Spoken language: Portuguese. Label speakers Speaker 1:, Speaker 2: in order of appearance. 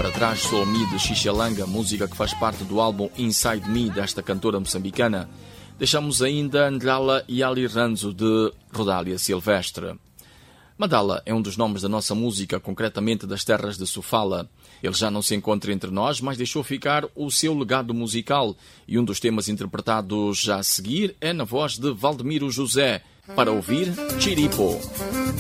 Speaker 1: para trás Soul Me de Xixelanga, música que faz parte do álbum Inside Me desta cantora moçambicana. Deixamos ainda Ndlala e Ali Ranzo de Rodália Silvestre. Mandala é um dos nomes da nossa música, concretamente das terras de Sofala. Ele já não se encontra entre nós, mas deixou ficar o seu legado musical, e um dos temas interpretados já a seguir é na voz de Valdemiro José, para ouvir Chiripo.